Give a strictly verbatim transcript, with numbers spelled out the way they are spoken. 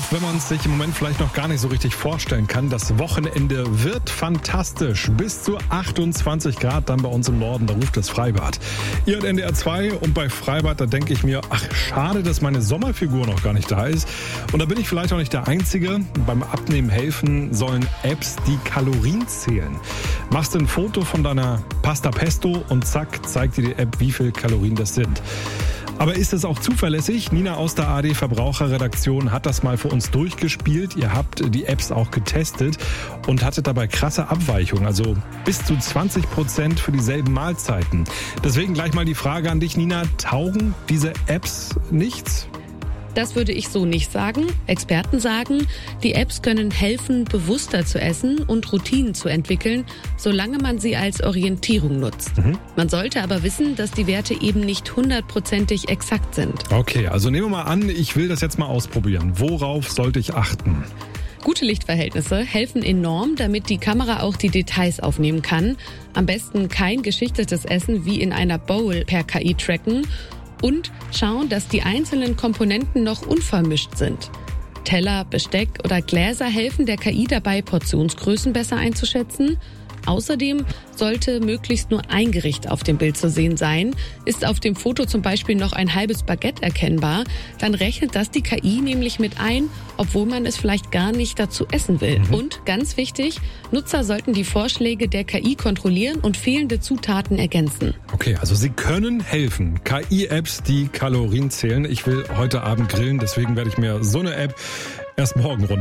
wenn man es sich im Moment vielleicht noch gar nicht so richtig vorstellen kann. Das Wochenende wird fantastisch. Bis zu achtundzwanzig Grad dann bei uns im Norden, da ruft das Freibad. Ihr und N D R zwei und bei Freibad, da denke ich mir, ach schade, dass meine Sommerfigur noch gar nicht da ist. Und da bin ich vielleicht auch nicht der Einzige. Beim Abnehmen helfen sollen Apps, die Kalorien zählen. Machst du ein Foto von deiner Pasta Pesto und zack, zeigt dir die App, wie viel Kalorien das sind. Aber ist es auch zuverlässig? Nina aus der A R D Verbraucherredaktion hat das mal für uns durchgespielt. Ihr habt die Apps auch getestet und hattet dabei krasse Abweichungen, also bis zu zwanzig Prozent für dieselben Mahlzeiten. Deswegen gleich mal die Frage an dich, Nina. Taugen diese Apps nichts? Das würde ich so nicht sagen. Experten sagen, die Apps können helfen, bewusster zu essen und Routinen zu entwickeln, solange man sie als Orientierung nutzt. Mhm. Man sollte aber wissen, dass die Werte eben nicht hundertprozentig exakt sind. Okay, also nehmen wir mal an, ich will das jetzt mal ausprobieren. Worauf sollte ich achten? Gute Lichtverhältnisse helfen enorm, damit die Kamera auch die Details aufnehmen kann. Am besten kein geschichtetes Essen wie in einer Bowl per K I tracken. Und schauen, dass die einzelnen Komponenten noch unvermischt sind. Teller, Besteck oder Gläser helfen der K I dabei, Portionsgrößen besser einzuschätzen. Außerdem sollte möglichst nur ein Gericht auf dem Bild zu sehen sein. Ist auf dem Foto zum Beispiel noch ein halbes Baguette erkennbar, dann rechnet das die K I nämlich mit ein, obwohl man es vielleicht gar nicht dazu essen will. Mhm. Und ganz wichtig, Nutzer sollten die Vorschläge der K I kontrollieren und fehlende Zutaten ergänzen. Okay, also sie können helfen. K I-Apps, die Kalorien zählen. Ich will heute Abend grillen, deswegen werde ich mir so eine App erst morgen runter